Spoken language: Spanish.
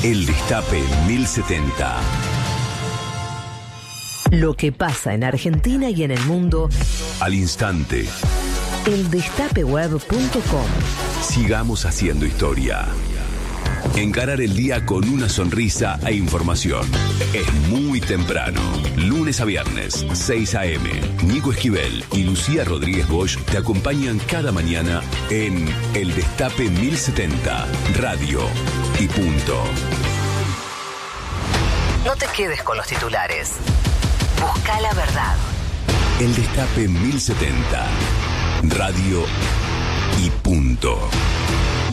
El Destape 1070. Lo que pasa en Argentina y en el mundo Al instante. eldestapeweb.com. Sigamos haciendo historia. Encarar el día con una sonrisa e información. Es muy temprano. Lunes a viernes, 6 a.m. Nico Esquivel y Lucía Rodríguez Bosch te acompañan cada mañana en El Destape 1070, radio y punto. No te quedes con los titulares. Busca la verdad. El Destape 1070, radio y punto.